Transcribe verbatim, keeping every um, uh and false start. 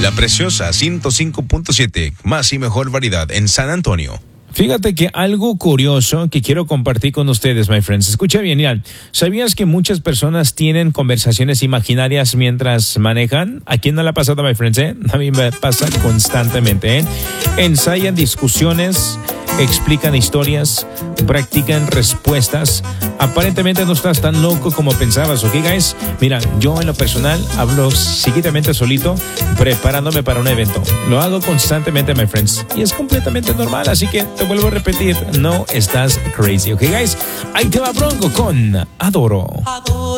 La Preciosa ciento cinco punto siete, más y mejor variedad en San Antonio. Fíjate que algo curioso que quiero compartir con ustedes, my friends. Escucha bien, ya. ¿Sabías que muchas personas tienen conversaciones imaginarias mientras manejan? ¿A quién no le ha pasado, my friends? Eh? A mí me pasa constantemente. ¿eh? Ensayan discusiones, explican historias, practican respuestas. Aparentemente no estás tan loco como pensabas, ¿ok, guys? Mira, yo en lo personal hablo seguidamente solito, preparándome para un evento. Lo hago constantemente, my friends. Y es completamente normal, así que te vuelvo a repetir, no estás crazy, ¿ok, guys? Ahí te va Bronco con Adoro.